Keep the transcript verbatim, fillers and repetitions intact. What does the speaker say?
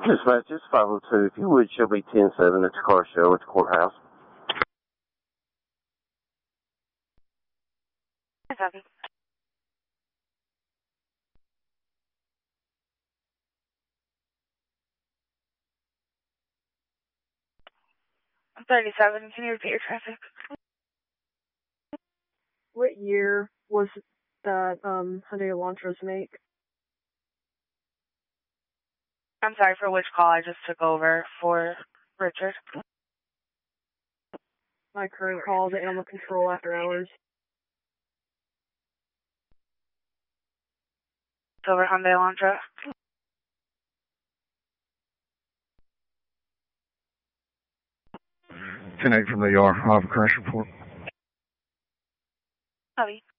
Dispatch, it's five oh two. If you would, show me ten seven. It's a car show at the courthouse. Copy. thirty-seven, can you repeat your traffic? What year was that um, Hyundai Elantras make? I'm sorry, for which call I just took over for Richard? My current call, the animal control after hours. Silver Hyundai Elantra. ten eight from the E R. I have a crash report. Copy.